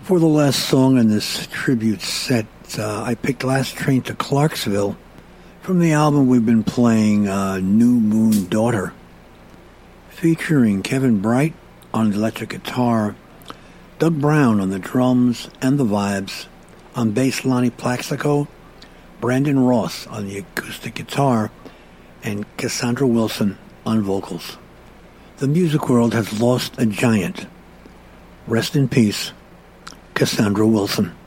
For the last song in this tribute set, I picked Last Train to Clarksville from the album we've been playing, New Moon Daughter, featuring Kevin Bright on the electric guitar, Doug Brown on the drums and the vibes, on bass Lonnie Plaxico, Brandon Ross on the acoustic guitar, and Cassandra Wilson on vocals. The music world has lost a giant. Rest in peace, Cassandra Wilson.